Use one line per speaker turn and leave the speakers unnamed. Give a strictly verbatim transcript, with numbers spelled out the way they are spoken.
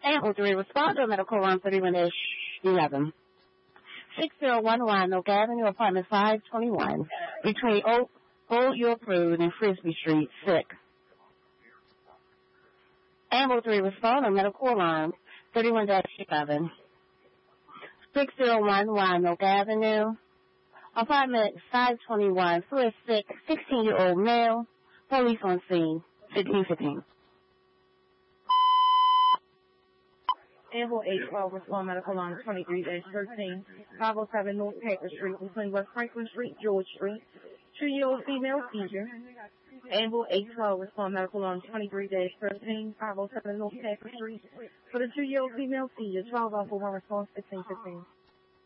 Amble three, respond to a medical alarm thirty-one dash eleven. six zero one one Oak Avenue, apartment five twenty-one, between Old, Old York Road and Frisbee Street, sick. Amble three, respond to a medical alarm thirty-one dash eleven. six zero one one Oak Avenue, apartment five twenty-one, for a sick sixteen-year-old male, police on scene, fifteen fifteen.
Amble eight twelve, respond medical line twenty-three dash thirteen, five oh seven North Packer Street, between West Franklin Street, George Street, two-year-old female seizure. Amble eight twelve, respond medical line twenty-three dash thirteen, five oh seven North Packer Street, for the two-year-old female seizure, twelve oh four, response fifteen fifteen.